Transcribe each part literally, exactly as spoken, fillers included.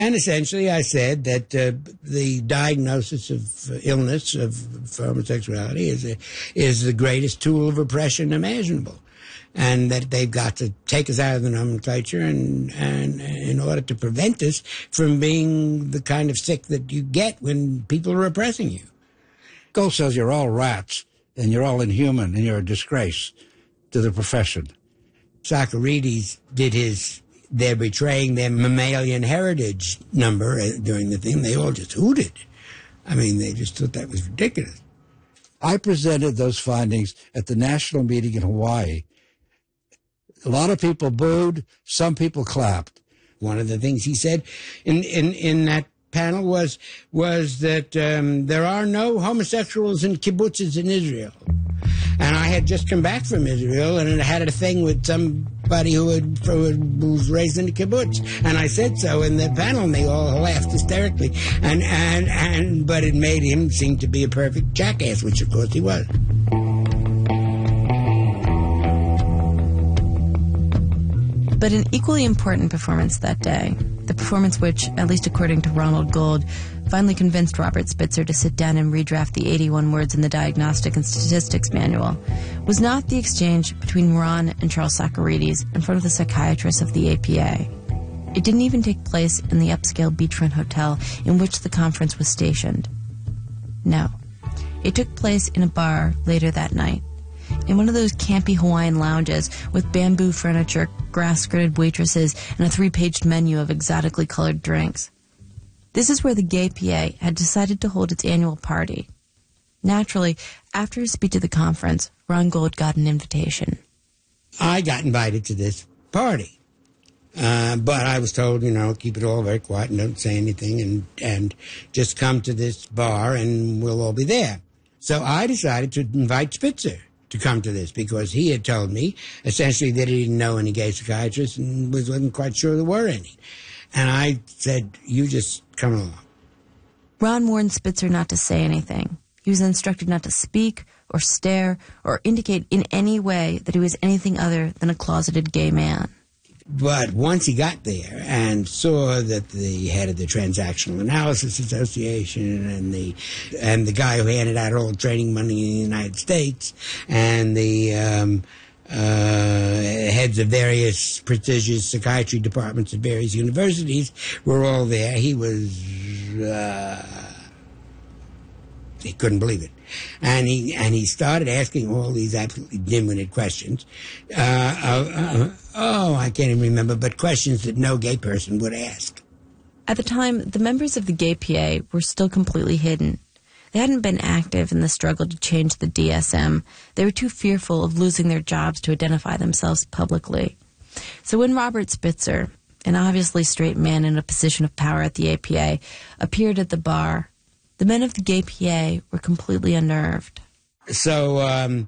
And essentially I said that uh, the diagnosis of uh, illness, of, of homosexuality, is, a, is the greatest tool of oppression imaginable. And that they've got to take us out of the nomenclature and, and in order to prevent us from being the kind of sick that you get when people are oppressing you. Gold says you're all rats and you're all inhuman and you're a disgrace to the profession. Socarides did his "they're betraying their mammalian heritage" number during the thing. They all just hooted. I mean, they just thought that was ridiculous. I presented those findings at the national meeting in Hawaii. A lot of people booed, some people clapped. One of the things he said in, in, in that panel was was that um, there are no homosexuals in kibbutzes in Israel. And I had just come back from Israel and I had a thing with somebody who, had, who was raised in a kibbutz. And I said so in the panel and they all laughed hysterically. And, and, and, but it made him seem to be a perfect jackass, which of course he was. But an equally important performance that day, the performance which, at least according to Ronald Gold, finally convinced Robert Spitzer to sit down and redraft the eighty-one words in the Diagnostic and Statistics Manual, was not the exchange between Ron and Charles Socarides in front of the psychiatrists of the A P A. It didn't even take place in the upscale beachfront hotel in which the conference was stationed. No, it took place in a bar later that night, in one of those campy Hawaiian lounges with bamboo furniture, grass-skirted waitresses, and a three-paged menu of exotically colored drinks. This is where the Gay P A had decided to hold its annual party. Naturally, after his speech at the conference, Ron Gold got an invitation. I got invited to this party. Uh, but I was told, you know, keep it all very quiet and don't say anything and, and just come to this bar and we'll all be there. So I decided to invite Spitzer to come to this because he had told me essentially that he didn't know any gay psychiatrists and was, wasn't quite sure there were any. And I said, you just come along. Ron warned Spitzer not to say anything. He was instructed not to speak or stare or indicate in any way that he was anything other than a closeted gay man. But once he got there and saw that the head of the Transactional Analysis Association and the and the guy who handed out all training money in the United States and the um, uh, heads of various prestigious psychiatry departments at various universities were all there, he was uh, he couldn't believe it. And he and he started asking all these absolutely dim-witted questions. Uh, uh, uh, oh, I can't even remember, but questions that no gay person would ask. At the time, the members of the Gay P A were still completely hidden. They hadn't been active in the struggle to change the D S M. They were too fearful of losing their jobs to identify themselves publicly. So when Robert Spitzer, an obviously straight man in a position of power at the A P A, appeared at the bar, the men of the Gay P A were completely unnerved. So um,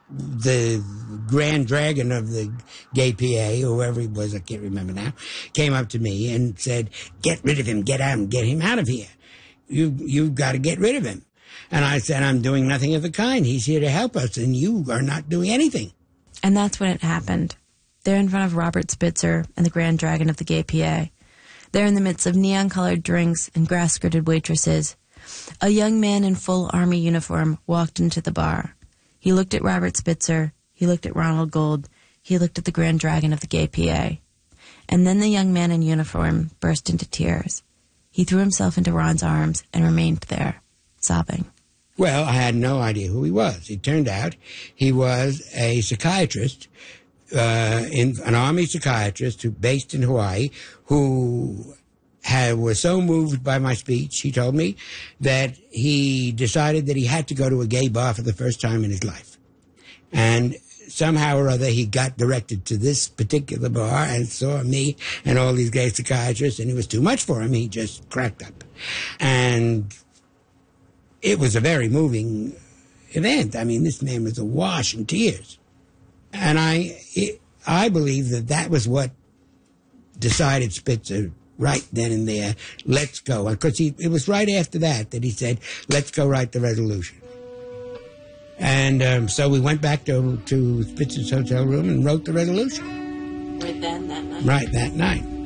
the Grand Dragon of the Gay P A, whoever he was, I can't remember now, came up to me and said, get rid of him, get out and get him out of here. You, you've got to get rid of him. And I said, I'm doing nothing of the kind. He's here to help us, and you are not doing anything. And that's when it happened. There in front of Robert Spitzer and the Grand Dragon of the Gay P A. There in the midst of neon-colored drinks and grass-skirted waitresses, a young man in full army uniform walked into the bar. He looked at Robert Spitzer, he looked at Ronald Gold, he looked at the Grand Dragon of the Gay P A. And then the young man in uniform burst into tears. He threw himself into Ron's arms and remained there, sobbing. Well, I had no idea who he was. It turned out he was a psychiatrist, uh, in, an army psychiatrist who, based in Hawaii, who had, was so moved by my speech, he told me, that he decided that he had to go to a gay bar for the first time in his life. And somehow or other he got directed to this particular bar and saw me and all these gay psychiatrists, and it was too much for him. He just cracked up. And it was a very moving event. I mean, this man was awash in tears. And I, it, I believe that that was what decided Spitzer right then and there, let's go. Because he, it was right after that that he said, let's go write the resolution. And um, so we went back to, to Spitzer's hotel room and wrote the resolution. Right then, that night? Right that night.